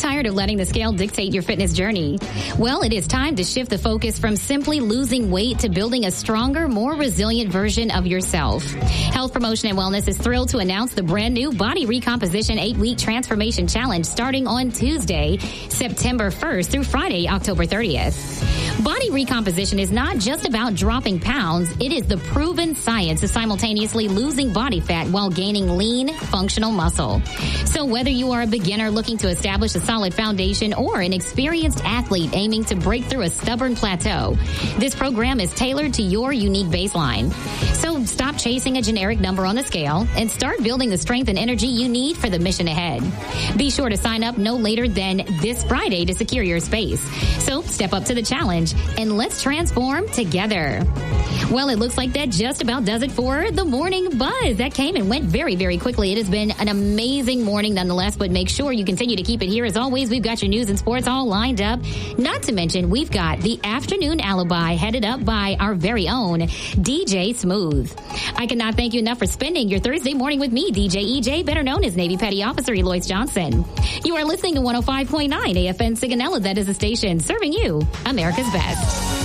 tired of letting the scale dictate your fitness journey? Well, it is time to shift the focus from simply losing weight to building a stronger, more resilient version of yourself. Health Promotion and Wellness is thrilled to announce the brand new Body Recomposition 8-Week Transformation Challenge starting on Tuesday, September 1st through Friday, October 30th. Body recomposition is not just about dropping pounds. It is the proven science of simultaneously losing body fat while gaining lean, functional muscle. So whether you are a beginner looking to establish a solid foundation or an experienced athlete aiming to break through a stubborn plateau, this program is tailored to your unique baseline. So stop chasing a generic number on the scale and start building the strength and energy you need for the mission ahead. Be sure to sign up no later than this Friday to secure your space. So step up to the challenge and let's transform together. Well, it looks like that just about does it for the Morning Buzz. That came and went very, very quickly. It has been an amazing morning nonetheless, but make sure you continue to keep it here. As always, we've got your news and sports all lined up. Not to mention, we've got the Afternoon Alibi headed up by our very own DJ Smooth. I cannot thank you enough for spending your Thursday morning with me, DJ EJ, better known as Navy Petty Officer Eloise Johnson. You are listening to 105.9 AFN Sigonella. That is the station serving you America's best.